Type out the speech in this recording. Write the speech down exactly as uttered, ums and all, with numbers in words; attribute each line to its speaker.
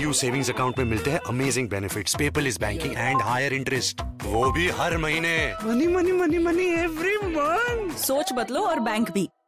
Speaker 1: PSU savings account में मिलते हैं amazing benefits, paperless banking and higher interest, वो भी हर महीने।
Speaker 2: Money money money money every month.
Speaker 3: सोच बदलो और बैंक भी।